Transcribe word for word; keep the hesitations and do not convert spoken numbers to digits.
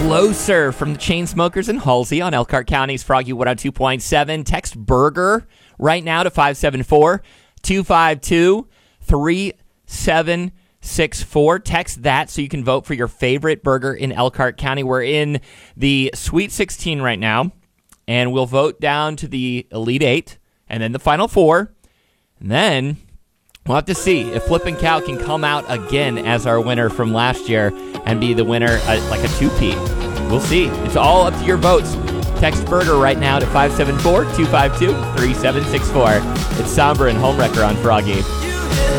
Closer from the Chainsmokers and Halsey on Elkhart County's Froggy one oh two point seven. Text burger right now to five seven four, two five two, three seven six four. Text that so you can vote for your favorite burger in Elkhart County. We're in the Sweet sixteen right now, and we'll vote down to the Elite Eight and then the Final Four. And then we'll have to see if Flippin' Cow can come out again as our winner from last year and be the winner uh, like a two-peat. We'll see. It's all up to your votes. Text burger right now to five seven four, two five two, three seven six four. It's Sombra and Homewrecker on Froggy.